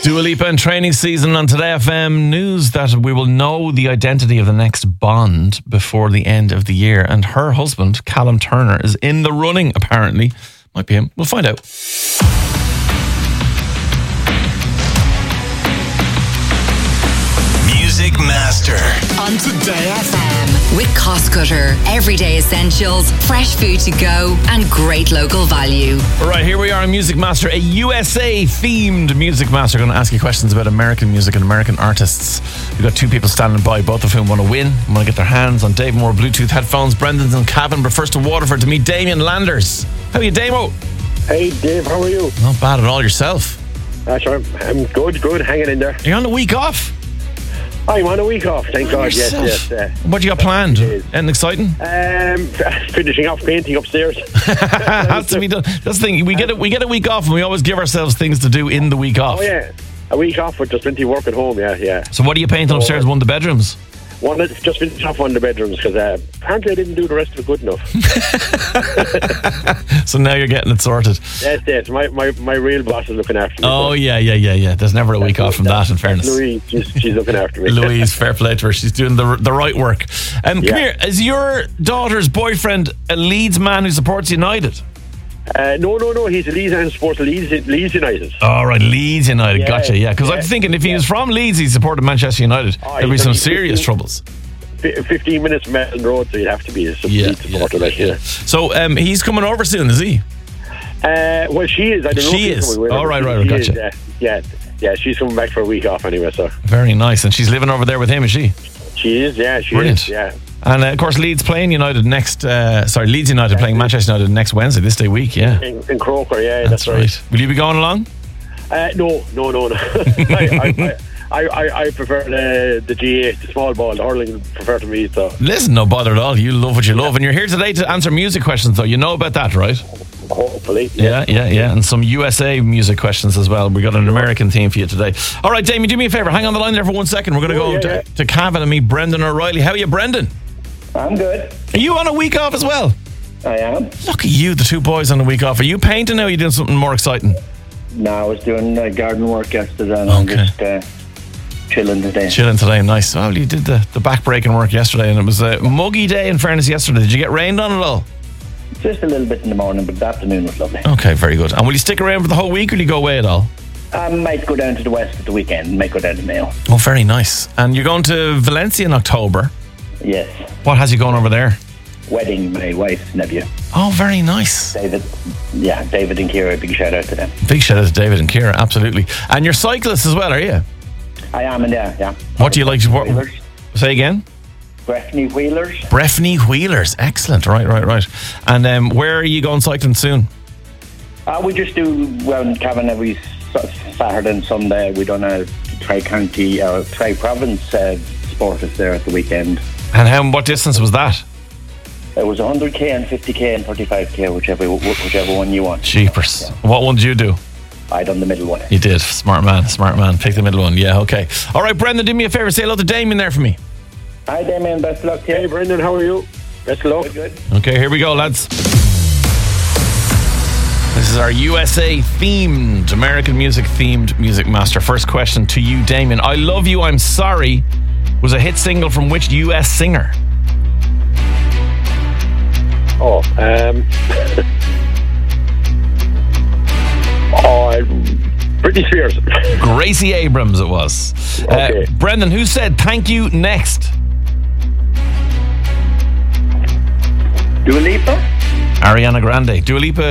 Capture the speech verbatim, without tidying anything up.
Dua Lipa in training season on Today F M. News that we will know the identity of the next Bond before the end of the year. And her husband, Callum Turner, is in the running, apparently. Might be him. We'll find out. Music Master on Today F M with Cost Cutter. Everyday essentials, fresh food to go, and great local value. All right, here we are on Music Master, a U S A themed Music Master. Going to ask you questions about American music and American artists. We've got two people standing by, both of whom want to win, want to get their hands on Dave Moore Bluetooth headphones. Brendan's in Cavan, but first to Waterford to meet Damien Landers. How are you, Damo? Hey, Dave, how are you? Not bad at all. Yourself? Uh, sure, I'm good, good, hanging in there. You're on a week off? I'm on a week off, thank God. Yes, yes. Uh, what do you got planned? Anything exciting? Um, finishing off painting upstairs. Has to be done. That's the thing. We get a, we get a week off, and we always give ourselves things to do in the week off. Oh yeah, a week off with just plenty of work at home. Yeah, yeah. So what are you painting upstairs? So, one of the bedrooms? One that's just finished off one of the bedrooms because uh, apparently I didn't do the rest of it good enough. So now you're getting it sorted. Yes, yes. My, my, my real boss is looking after me. Oh, yeah, yeah, yeah, yeah. There's never a week off from that, in fairness. Louise, she's, she's looking after me. Louise, fair play to her. She's doing the the right work. Um, Yeah. Come here. Is your daughter's boyfriend a Leeds man who supports United? Uh, no, no, no. He's a Leeds and sports Leeds, Leeds United. All right, Leeds United. Yeah, Gotcha, yeah. Because yeah, I'm thinking if he yeah. was from Leeds, he supported Manchester United. Oh, There'd be he's some only serious fifteen troubles. fifteen minutes from Melton Road, so you'd have to be a Yeah, Leeds supporter. yeah, like, yeah. yeah. So um, he's coming over soon, is he? Uh, well, she is. I don't know. She if she's is. coming with Oh, her, right, but right, she gotcha. is, uh, yeah, yeah. She's coming back for a week off anyway. So Very nice. And she's living over there with him, is she? she is. Yeah, she Brilliant. is. Yeah. And uh, of course, Leeds playing United next. Uh, sorry, Leeds United playing Manchester United next Wednesday, this day week. Yeah, In, in Croker. Yeah, that's, that's, right. right. Will you be going along? Uh, no, no, no, no. I, I, I, I, I prefer the the G A, the small ball, the hurling. Prefer to me. So Listen, no bother at all. You love what you love, and you're here today to answer music questions, though. You know about that, right? hopefully. Yeah, yeah, yeah, and some U S A music questions as well. We got an American theme for you today. All right, Damien, do me a favour. Hang on the line there for one second. We're going to Oh, go yeah, to, yeah. to Cavan and meet Brendan O'Reilly. How are you, Brendan? I'm good. Are you on a week off as well? I am. Look at you, the two boys on a week off. Are you painting now? Or are you doing something more exciting? No, I was doing uh, garden work yesterday and I'm Okay. just uh, chilling today. Chilling today, nice. Well, you did the, the back-breaking work yesterday, and it was a muggy day, in fairness, yesterday. Did you get rained on at all? Just a little bit in the morning, but the afternoon was lovely. Okay, very good. And will you stick around for the whole week, or will you go away at all? I might go down to the west at the weekend, might go down to Mayo. Oh, very nice. And you're going to Valencia in October. Yes. What has you going over there? Wedding, my wife's nephew. Oh, very nice. David, yeah, David and Kira, big shout out to them. Big shout out to David and Kira, absolutely. And you're cyclists as well, are you? I am in there, yeah. What do you like to... What, Wheelers. say again? Breffney Wheelers. Breffney Wheelers. Excellent. Right, right, right. And um, where are you going cycling soon? Uh, we just do round Cavan every s- Saturday and Sunday. We done a tri-county, uh, tri-province uh, sport is there at the weekend. And how? What distance was that? It was one hundred k and fifty k and thirty-five k, whichever whichever one you want. Jeepers. What one did you do? I done the middle one. You did. Smart man, smart man. Pick the middle one. Yeah, okay. All right, Brendan, do me a favour. Say hello to Damien there for me. Hi, Damien. Best of luck to you. Hey, Brendan, how are you? Best of luck. Good, good. Okay, here we go, lads. This is our U S A themed, American music themed Music Master. First question to you, Damien. I Love You, I'm Sorry was a hit single from which U S singer? Oh, um... oh, Britney Spears. Gracie Abrams it was. Okay. Uh, Brendan, who said thank you next? Dua Lipa? Ariana Grande. Dua Lipa